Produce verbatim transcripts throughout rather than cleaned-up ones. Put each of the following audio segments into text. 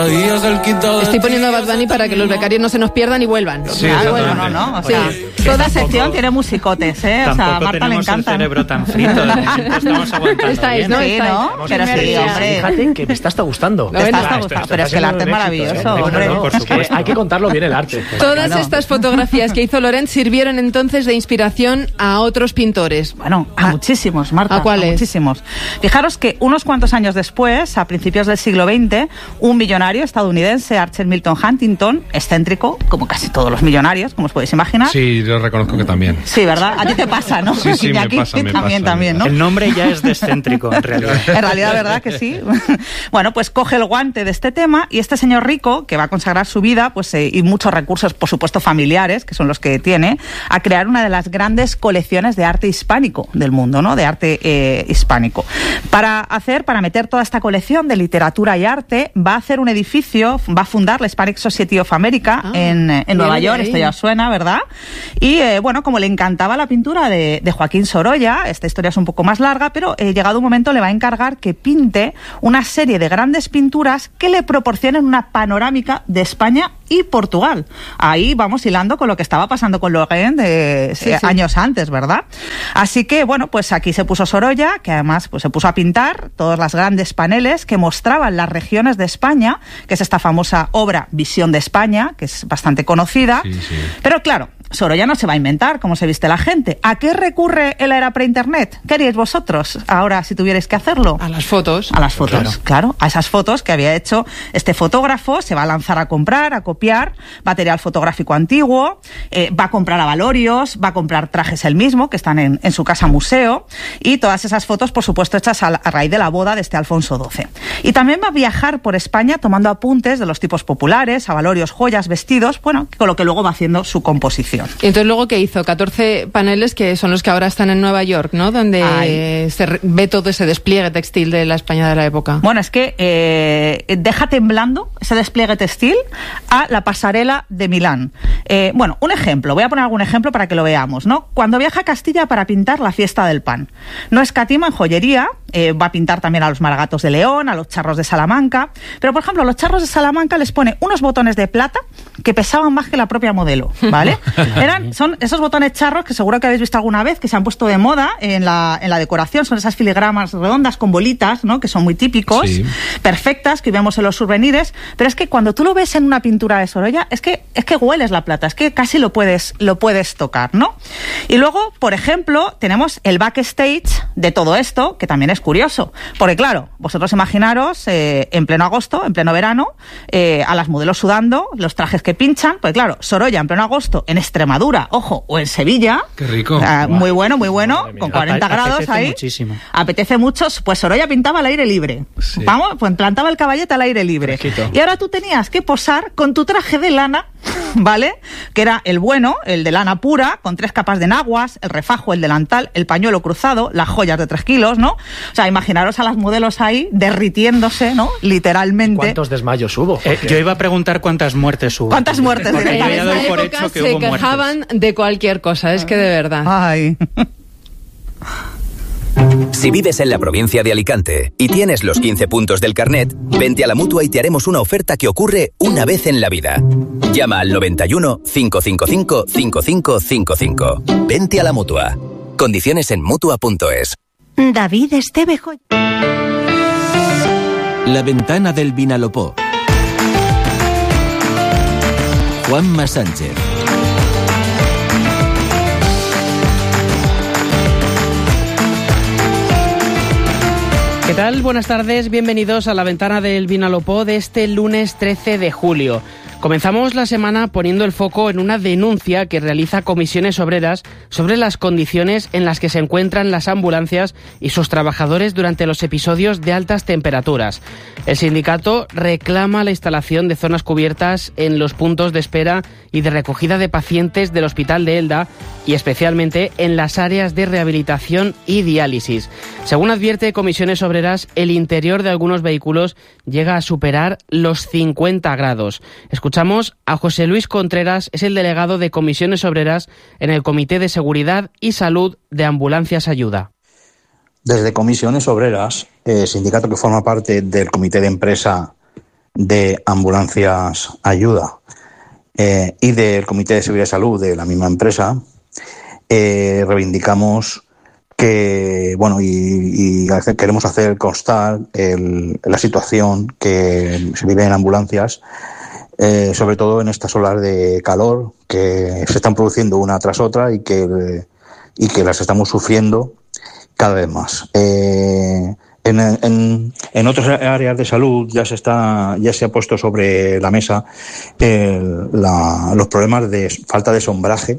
Estoy poniendo a Bad Bunny para que los becarios no se nos pierdan y vuelvan. Sí, ah, bueno, no, no. O sea, sí. Toda tampoco, sección tiene musicotes, ¿eh? O sea, a Marta le encanta. El cerebro tan frito, estamos aguantando. Estáis, ¿no? Sí, ¿no? Pero sí, hombre. Fíjate que me está hasta gustando. Te está hasta gustando. Pero es que el arte es maravilloso, hombre. Por supuesto. Hay que contarlo bien el arte. Todas estas fotografías que hizo Laurent sirvieron entonces de inspiración a otros pintores. Bueno, a muchísimos, Marta. ¿A cuáles? A muchísimos. Fijaros que unos cuantos años después, a principios del siglo veinte, un millonario estadounidense, Archer Milton Huntington, excéntrico, como casi todos los millonarios, como os podéis imaginar. Sí, yo reconozco que también. Sí, ¿verdad? A ti te pasa, ¿no? Sí, sí, y me aquí pasa, me también, pasa, también, ¿no? El nombre ya es de excéntrico, en realidad. En realidad, ¿verdad que sí? Bueno, pues coge el guante de este tema y este señor rico, que va a consagrar su vida, pues eh, y muchos recursos, por supuesto, familiares, que son los que tiene, a crear una de las grandes colecciones de arte hispánico del mundo, ¿no? De arte eh, hispánico. Para hacer, para meter toda esta colección de literatura y arte, va a hacer un edificio, va a fundar la Hispanic Society of America ah, en, en Nueva York, ahí. Esto ya os suena, ¿verdad? Y eh, bueno, como le encantaba la pintura de, de Joaquín Sorolla, esta historia es un poco más larga, pero eh, llegado un momento le va a encargar que pinte una serie de grandes pinturas que le proporcionen una panorámica de España y Portugal. Ahí vamos hilando con lo que estaba pasando con Laurent de, sí, eh, sí. años antes, ¿verdad? Así que, bueno, pues aquí se puso Sorolla, que además pues, se puso a pintar todos los grandes paneles que mostraban las regiones de España, que es esta famosa obra Visión de España, que es bastante conocida. Sí, sí. Pero claro, Sorolla no se va a inventar cómo se viste la gente. ¿A qué recurre en la era pre-internet? ¿Qué haríais vosotros ahora si tuvierais que hacerlo? A las fotos. A las fotos, claro. claro. A esas fotos que había hecho este fotógrafo, se va a lanzar a comprar, a copiar material fotográfico antiguo, eh, va a comprar avalorios, va a comprar trajes él mismo, que están en, en su casa museo, y todas esas fotos, por supuesto, hechas a, a raíz de la boda de este Alfonso doce. Y también va a viajar por España tomando apuntes de los tipos populares, avalorios, joyas, vestidos, bueno, con lo que luego va haciendo su composición. Y entonces luego, ¿qué hizo? catorce paneles que son los que ahora están en Nueva York, ¿no? Donde Ay. se ve todo ese despliegue textil de la España de la época. Bueno, es que eh, deja temblando ese despliegue textil a la pasarela de Milán. Eh, bueno, un ejemplo, voy a poner algún ejemplo para que lo veamos, ¿no? Cuando viaja a Castilla para pintar la fiesta del pan, no escatima en joyería, eh, va a pintar también a los maragatos de León, a los charros de Salamanca, pero por ejemplo, a los charros de Salamanca les pone unos botones de plata que pesaban más que la propia modelo, ¿vale? Eran, son esos botones charros que seguro que habéis visto alguna vez, que se han puesto de moda en la, en la decoración, son esas filigramas redondas con bolitas, ¿no? Que son muy típicos, sí. perfectas, que vemos en los souvenirs, pero es que cuando tú lo ves en una pintura de Sorolla, es que, es que hueles la plata, es que casi lo puedes, lo puedes tocar, ¿no? Y luego, por ejemplo, tenemos el backstage de todo esto, que también es curioso, porque claro, vosotros imaginaros eh, en pleno agosto, en pleno verano, eh, a las modelos sudando, los trajes que pinchan, pues claro, Sorolla en pleno agosto, en Extremadura, ojo, o en Sevilla. Qué rico. Eh, muy bueno, muy bueno, con cuarenta Apetece grados ahí. Muchísimo. Apetece mucho. Pues Sorolla pintaba al aire libre. Sí. Vamos, pues plantaba el caballete al aire libre. Fresquito. Y ahora tú tenías que posar con tu traje de lana, ¿vale? Que era el bueno, el de lana pura, con tres capas de enaguas, el refajo, el delantal, el pañuelo cruzado, las joyas de tres kilos, ¿no? O sea, imaginaros a las modelos ahí derritiéndose, ¿no? Literalmente. ¿Cuántos desmayos hubo? Eh, yo iba a preguntar cuántas muertes hubo. ¿Cuántas muertes? Porque yo En había dado esa por época hecho que se hubo quejaban muertes. de cualquier cosa, es que de verdad. Ay. Si vives en la provincia de Alicante y tienes los quince puntos del carnet, vente a la Mutua y te haremos una oferta que ocurre una vez en la vida. Llama al noventa y uno, cinco cinco cinco, cinco cinco cinco cinco. Vente a la Mutua. Condiciones en Mutua punto es. David Estevejo. La ventana del Vinalopó. Juanma Sánchez. ¿Qué tal? Buenas tardes, bienvenidos a la ventana del Vinalopó de este lunes trece de julio. Comenzamos la semana poniendo el foco en una denuncia que realiza Comisiones Obreras sobre las condiciones en las que se encuentran las ambulancias y sus trabajadores durante los episodios de altas temperaturas. El sindicato reclama la instalación de zonas cubiertas en los puntos de espera y de recogida de pacientes del Hospital de Elda y especialmente en las áreas de rehabilitación y diálisis. Según advierte Comisiones Obreras, el interior de algunos vehículos llega a superar los cincuenta grados. Escuchamos a José Luis Contreras, es el delegado de Comisiones Obreras en el Comité de Seguridad y Salud de Ambulancias Ayuda. Desde Comisiones Obreras, eh, sindicato que forma parte del Comité de Empresa de Ambulancias Ayuda eh, y del Comité de Seguridad y Salud de la misma empresa, eh, reivindicamos que, bueno, y, y queremos hacer constar el, la situación que se vive en ambulancias, eh, sobre todo en estas olas de calor que se están produciendo una tras otra y que, y que las estamos sufriendo cada vez más. Eh, en, en, en otras áreas de salud ya se está, ya se ha puesto sobre la mesa el, la, los problemas de falta de sombraje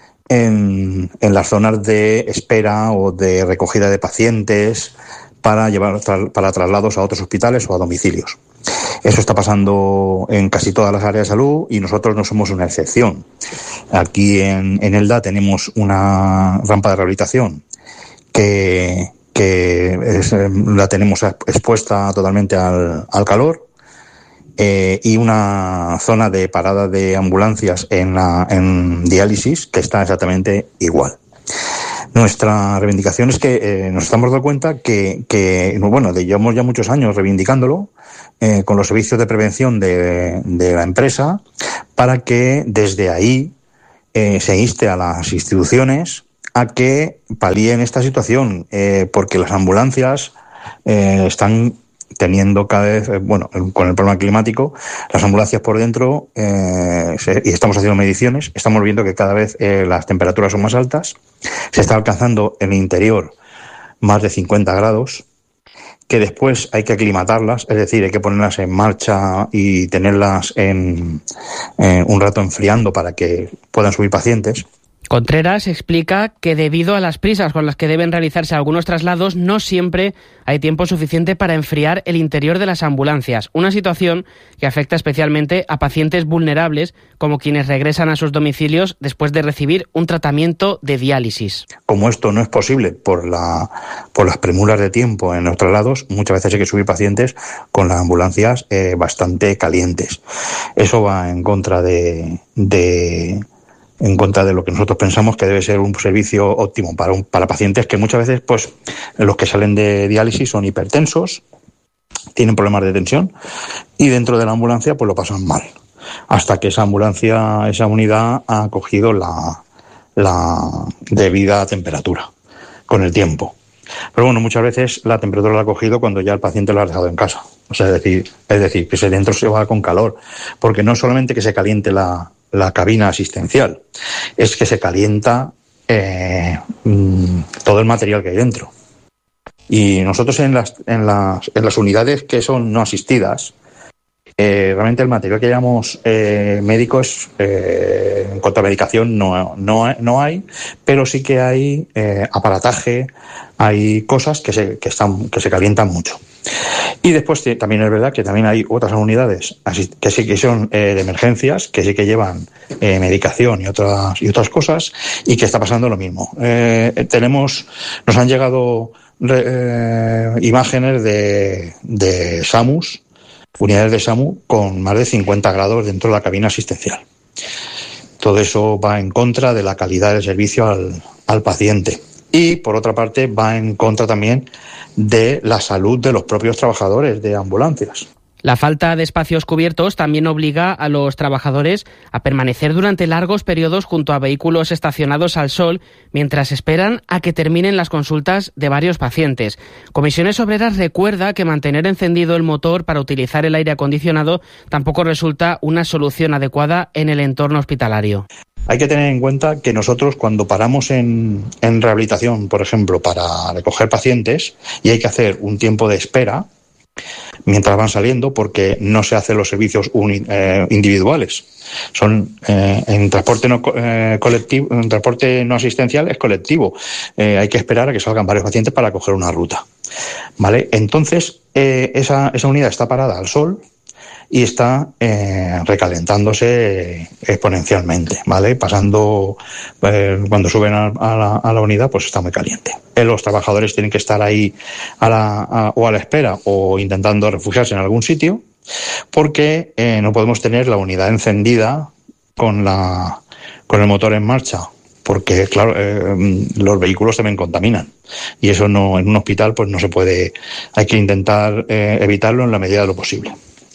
En, en las zonas de espera o de recogida de pacientes para llevar para traslados a otros hospitales o a domicilios. Eso está pasando en casi todas las áreas de salud y nosotros no somos una excepción. Aquí en, en Elda tenemos una rampa de rehabilitación que, que es, la tenemos expuesta totalmente al, al calor. Eh, y una zona de parada de ambulancias en, la, en diálisis que está exactamente igual. Nuestra reivindicación es que eh, nos estamos dando cuenta que, que bueno, llevamos ya muchos años reivindicándolo eh, con los servicios de prevención de, de la empresa para que desde ahí eh, se inste a las instituciones a que palíen esta situación, eh, porque las ambulancias eh, están teniendo cada vez, bueno, con el problema climático, las ambulancias por dentro, eh, se, y estamos haciendo mediciones, estamos viendo que cada vez eh, las temperaturas son más altas, se está alcanzando en el interior más de cincuenta grados, que después hay que aclimatarlas, es decir, hay que ponerlas en marcha y tenerlas en, en un rato enfriando para que puedan subir pacientes. Contreras explica que debido a las prisas con las que deben realizarse algunos traslados, no siempre hay tiempo suficiente para enfriar el interior de las ambulancias, una situación que afecta especialmente a pacientes vulnerables, como quienes regresan a sus domicilios después de recibir un tratamiento de diálisis. Como esto no es posible por la por las premuras de tiempo en los traslados, muchas veces hay que subir pacientes con las ambulancias eh, bastante calientes. Eso va en contra de... de en contra de lo que nosotros pensamos que debe ser un servicio óptimo para un, para pacientes que muchas veces, pues, los que salen de diálisis son hipertensos, tienen problemas de tensión y dentro de la ambulancia pues lo pasan mal, hasta que esa ambulancia, esa unidad ha cogido la, la debida temperatura con el tiempo. Pero bueno, muchas veces la temperatura la ha cogido cuando ya el paciente lo ha dejado en casa. O sea, es decir, es decir, que ese dentro se va con calor, porque no solamente que se caliente la la cabina asistencial, es que se calienta eh, todo el material que hay dentro. Y nosotros en las, en las, en las unidades que son no asistidas, eh, realmente el material que llamamos eh, médicos eh, en cuanto a medicación no, no, no hay, pero sí que hay eh, aparataje, hay cosas que se, que están, que se calientan mucho. Y después también es verdad que también hay otras unidades que sí que son eh, de emergencias, que sí que llevan eh, medicación y otras y otras cosas, y que está pasando lo mismo. Eh, tenemos, nos han llegado eh, imágenes de, de SAMUs, unidades de SAMU con más de cincuenta grados dentro de la cabina asistencial. Todo eso va en contra de la calidad del servicio al, al paciente. Y, por otra parte, va en contra también de la salud de los propios trabajadores de ambulancias. La falta de espacios cubiertos también obliga a los trabajadores a permanecer durante largos periodos junto a vehículos estacionados al sol mientras esperan a que terminen las consultas de varios pacientes. Comisiones Obreras recuerda que mantener encendido el motor para utilizar el aire acondicionado tampoco resulta una solución adecuada en el entorno hospitalario. Hay que tener en cuenta que nosotros cuando paramos en, en rehabilitación, por ejemplo, para recoger pacientes, y hay que hacer un tiempo de espera mientras van saliendo, porque no se hacen los servicios uni, eh, individuales. Son eh, en transporte no eh, colectivo, en transporte no asistencial es colectivo. Eh, hay que esperar a que salgan varios pacientes para coger una ruta. ¿Vale? Entonces, eh, esa, esa unidad está parada al sol y está eh, recalentándose exponencialmente, ¿vale? Pasando, eh, cuando suben a, a, la, a la unidad, pues está muy caliente. Eh, los trabajadores tienen que estar ahí a la, a, o a la espera o intentando refugiarse en algún sitio, porque eh, no podemos tener la unidad encendida con, la, con el motor en marcha, porque, claro, eh, los vehículos también contaminan. Y eso no, en un hospital pues no se puede, hay que intentar eh, evitarlo en la medida de lo posible.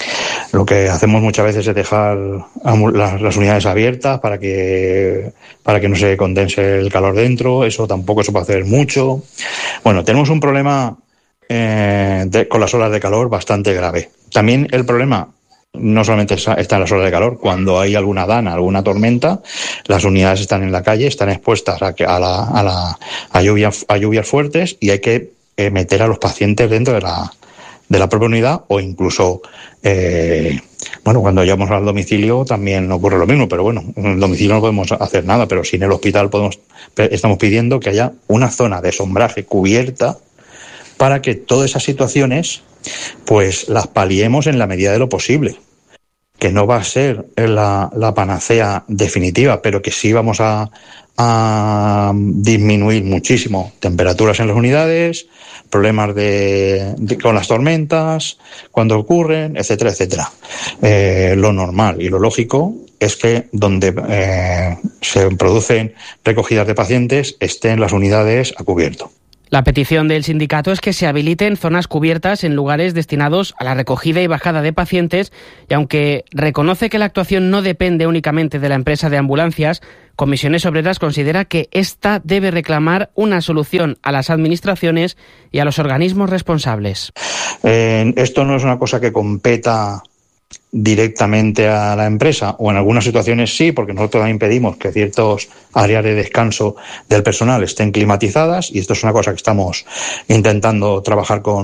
Lo que hacemos muchas veces es dejar las, las unidades abiertas para que, para que no se condense el calor dentro. Eso tampoco se puede hacer mucho. Bueno, tenemos un problema eh, de, con las olas de calor bastante grave. También el problema no solamente está en las olas de calor. Cuando hay alguna dana, alguna tormenta, las unidades están en la calle, están expuestas a, a, la, a, la, a, lluvia, a lluvias fuertes y hay que eh, meter a los pacientes dentro de la de la propia unidad o incluso, eh, bueno, cuando llegamos al domicilio también ocurre lo mismo, pero bueno, en el domicilio no podemos hacer nada, pero sí en el hospital podemos, estamos pidiendo que haya una zona de sombraje cubierta para que todas esas situaciones pues las paliemos en la medida de lo posible, que no va a ser la, la panacea definitiva, pero que sí vamos a, a disminuir muchísimo temperaturas en las unidades, problemas de, de con las tormentas, cuando ocurren, etcétera, etcétera. Eh, lo normal y lo lógico es que donde eh, se producen recogidas de pacientes estén las unidades a cubierto. La petición del sindicato es que se habiliten zonas cubiertas en lugares destinados a la recogida y bajada de pacientes y aunque reconoce que la actuación no depende únicamente de la empresa de ambulancias, Comisiones Obreras considera que esta debe reclamar una solución a las administraciones y a los organismos responsables. Eh, esto no es una cosa que competa directamente a la empresa, o en algunas situaciones sí, porque nosotros también pedimos que ciertas áreas de descanso del personal estén climatizadas y esto es una cosa que estamos intentando trabajar con